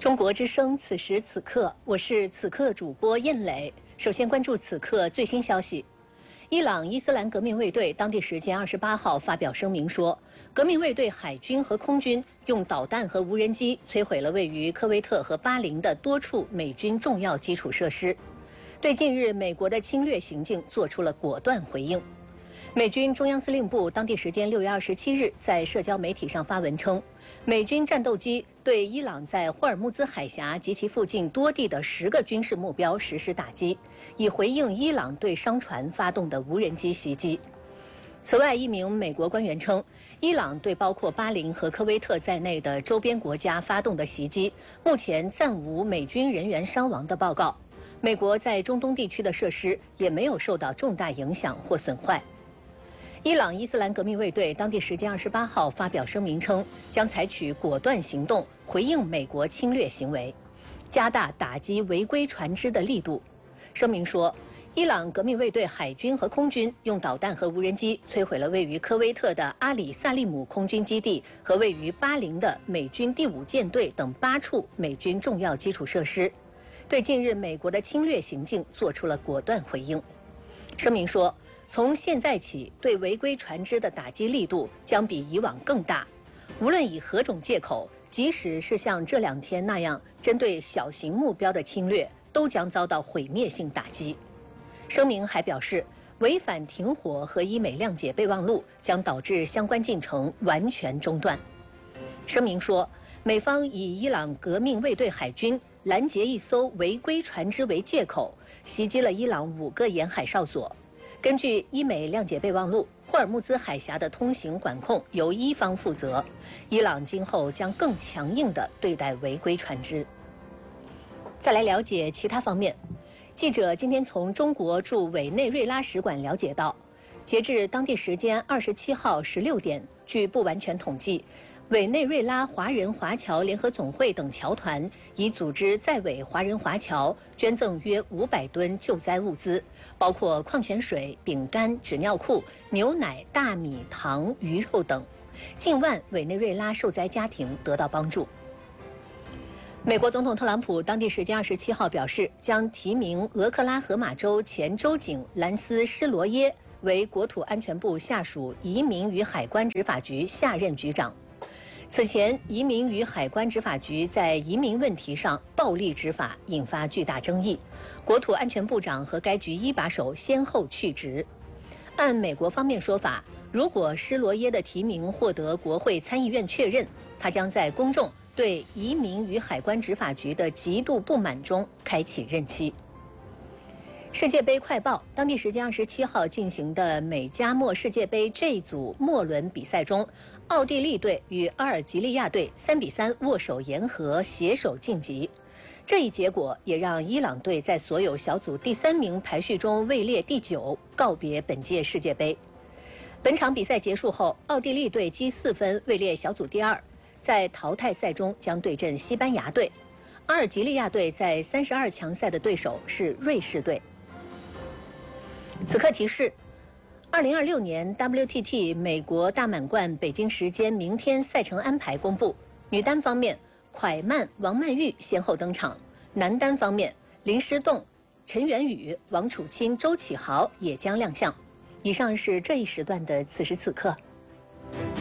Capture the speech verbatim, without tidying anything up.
中国之声，此时此刻，我是此刻主播燕磊。首先关注此刻最新消息。伊朗伊斯兰革命卫队当地时间二十八号发表声明说，革命卫队海军和空军用导弹和无人机摧毁了位于科威特和巴林的多处美军重要基础设施，对近日美国的侵略行径做出了果断回应。美军中央司令部当地时间六月二十七日在社交媒体上发文称，美军战斗机对伊朗在霍尔木兹海峡及其附近多地的十个军事目标实施打击，以回应伊朗对商船发动的无人机袭击。此外，一名美国官员称，伊朗对包括巴林和科威特在内的周边国家发动的袭击，目前暂无美军人员伤亡的报告。美国在中东地区的设施也没有受到重大影响或损坏。伊朗伊斯兰革命卫队当地时间二十八号发表声明称，将采取果断行动回应美国侵略行为，加大打击违规船只的力度。声明说，伊朗革命卫队海军和空军用导弹和无人机摧毁了位于科威特的阿里萨利姆空军基地和位于巴林的美军第五舰队等八处美军重要基础设施，对近日美国的侵略行径做出了果断回应。声明说，从现在起，对违规船只的打击力度将比以往更大，无论以何种借口，即使是像这两天那样针对小型目标的侵略，都将遭到毁灭性打击。声明还表示，违反停火和以美谅解备忘录将导致相关进程完全中断。声明说，美方以伊朗革命卫队海军拦截一艘违规船只为借口，袭击了伊朗五个沿海哨所。根据伊美谅解备忘录，霍尔木兹海峡的通行管控由伊方负责，伊朗今后将更强硬地对待违规船只。再来了解其他方面，记者今天从中国驻委内瑞拉使馆了解到，截至当地时间二十七号十六点，据不完全统计，委内瑞拉华人华侨联合总会等侨团已组织在委华人华侨捐赠约五百吨救灾物资，包括矿泉水、饼干、纸尿裤、牛奶、大米、糖、鱼肉等，近万委内瑞拉受灾家庭得到帮助。美国总统特朗普当地时间二十七号表示，将提名俄克拉荷马州前州警兰斯·施罗耶为国土安全部下属移民与海关执法局下任局长。此前，移民与海关执法局在移民问题上暴力执法，引发巨大争议。国土安全部长和该局一把手先后去职。按美国方面说法，如果施罗耶的提名获得国会参议院确认，他将在公众对移民与海关执法局的极度不满中开启任期。世界杯快报当地时间二十七号进行的美加墨世界杯 J 组末轮比赛中，奥地利队与阿尔及利亚队三比三握手言和，携手晋级。这一结果也让伊朗队在所有小组第三名排序中位列第九，告别本届世界杯。本场比赛结束后，奥地利队积四分位列小组第二，在淘汰赛中将对阵西班牙队。阿尔及利亚队在三十二强赛的对手是瑞士队。此刻提示，二零二六年 W T T 美国大满贯北京时间明天赛程安排公布。女单方面，蒯曼、王曼玉先后登场；男单方面，林诗栋、陈元宇、王楚钦、周启豪也将亮相。以上是这一时段的此时此刻。